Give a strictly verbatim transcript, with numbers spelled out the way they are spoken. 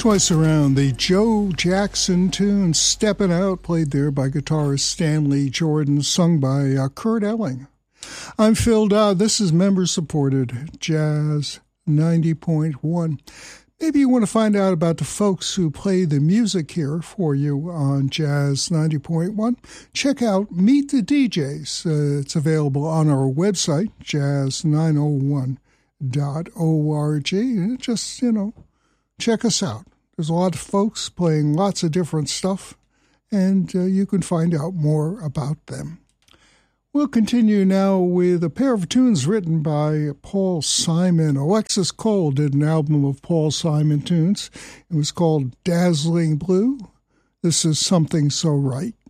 Twice Around, the Joe Jackson tune, Steppin' Out, played there by guitarist Stanley Jordan, sung by uh, Kurt Elling. I'm Phil Dodd. This is member-supported Jazz ninety point one. Maybe you want to find out about the folks who play the music here for you on Jazz ninety point one. Check out Meet the D Js. Uh, it's available on our website, jazz nine oh one dot org. Just, you know, check us out. There's a lot of folks playing lots of different stuff, and uh, you can find out more about them. We'll continue now with a pair of tunes written by Paul Simon. Alexis Cole did an album of Paul Simon tunes. It was called Dazzling Blue. This is Something So Right.